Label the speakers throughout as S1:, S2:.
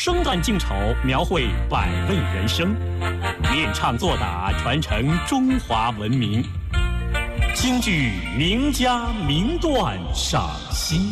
S1: 生旦净丑，描绘百味人生，练唱作打，传承中华文明。京剧名家名段赏析。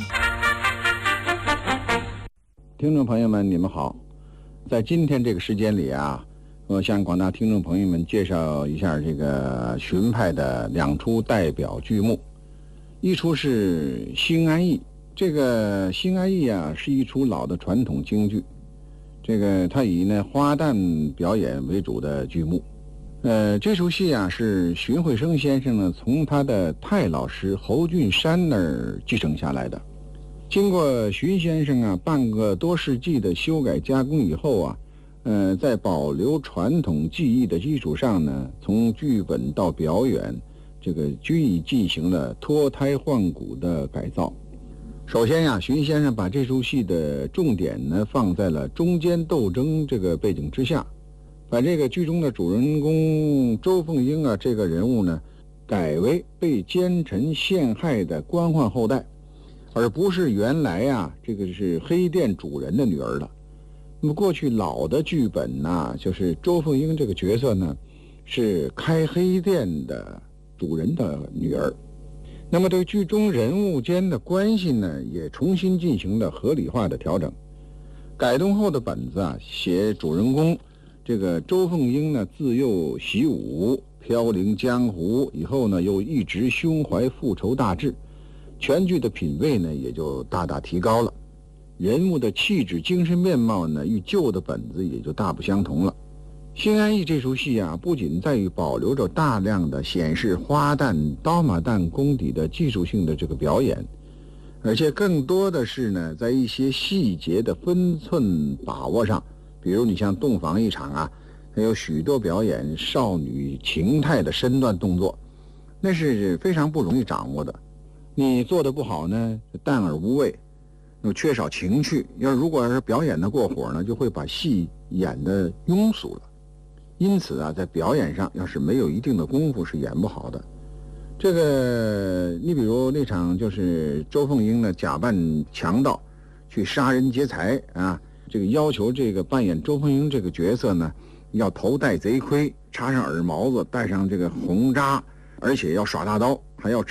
S2: 听众朋友们，你们好，在今天这个时间里啊，我向广大听众朋友们介绍一下这个荀派的两出代表剧目，一出是《兴安驿》。这个《兴安驿》啊，是一出老的传统京剧，这个它以花旦表演为主的剧目。这出戏啊是荀慧生先生呢从他的太老师侯俊山那儿继承下来的。经过荀先生啊半个多世纪的修改加工以后啊，在保留传统技艺的基础上呢，从剧本到表演，这个均已进行了脱胎换骨的改造。首先呀，荀先生把这出戏的重点呢放在了中间斗争这个背景之下，把这个剧中的主人公周凤英啊这个人物呢，改为被奸臣陷害的官宦后代，而不是原来啊这个是黑店主人的女儿了。那么过去老的剧本呢，就是周凤英这个角色呢是开黑店的主人的女儿。那么对剧中人物间的关系呢，也重新进行了合理化的调整。改动后的本子啊，写主人公这个周凤英呢，自幼习武，飘零江湖，以后呢又一直胸怀复仇大志，全剧的品位呢也就大大提高了。人物的气质、精神面貌呢，与旧的本子也就大不相同了。《兴安驿》这出戏啊，不仅在于保留着大量的显示花旦、刀马旦功底的技术性的这个表演，而且更多的是呢，在一些细节的分寸把握上，比如你像洞房一场啊，还有许多表演少女情态的身段动作，那是非常不容易掌握的。你做的不好呢，淡而无味，又缺少情趣，如果是表演的过火呢，就会把戏演得庸俗了。因此啊，在表演上要是没有一定的功夫是演不好的。这个你比如那场就是周凤英呢假扮强盗去杀人劫财啊，这个要求这个扮演周凤英这个角色呢要头戴贼盔，插上耳毛子，戴上这个红扎，而且要耍大刀，还要